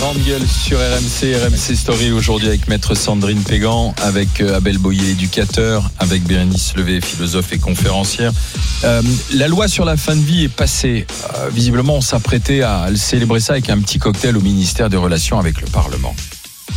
Grande gueule sur RMC Story aujourd'hui avec Maître Sandrine Pégan, avec Abel Boyer, éducateur, avec Bérénice Levé, philosophe et conférencière. La loi sur la fin de vie est passée. Visiblement, on s'apprêtait à célébrer ça avec un petit cocktail au ministère des Relations avec le Parlement.